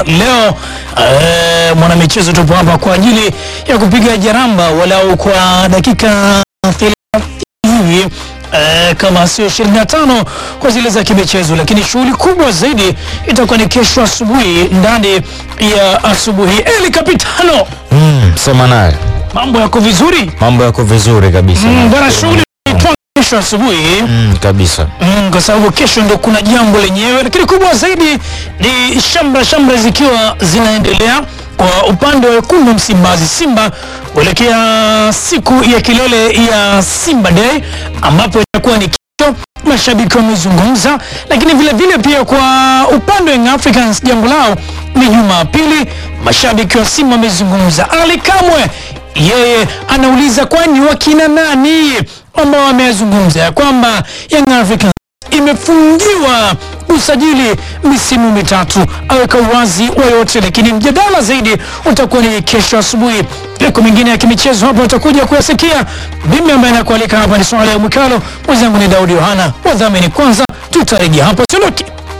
leo mwanamichezo tupo hapa kwa ajili ya kupiga jaramba walau kwa dakika 30 hivi kama sio 25 kwa zile za kimichezo, lakini shughuli kubwa zaidi itakuwa ni kesho asubuhi ndani ya asubuhi. Eli Kapitano, sema naye. mambo yako vizuri? Mambo yako vizuri kabisa. Bwana, shughuli kesho asubuhi kabisa. Kwa sababu kesho ndio kuna jambo lenyewe, lakini kubwa zaidi ni shamra zikiwa zinaendelea kwa upande wa wekundu Msimbazi, Simba kuelekea siku ya kilele ya Simba Day ambapo itakuwa ni kesho. Mashabiki wamezungumza, lakini vile pia kwa upande wa Young Africans jambo lao ni Jumapili. Mashabiki wa Simba wamezungumza. Ali Kamwe yeye anauliza kwani wakina nani ambao wamezungumza kwamba Young Africans imefungiwa usajili misimu mitatu, aweka uwazi wa yote, lakini mjadala zaidi utakuwa ni kesho asubuhi. Yako mingine ya kimichezo hapo utakuja kuyasikia. Mimi ambaye nakualika hapa ni Swale Mwikalo, mwenzangu ni Daudi Yohana. Wadhamini kwanza, tutarejea hapo Suluki.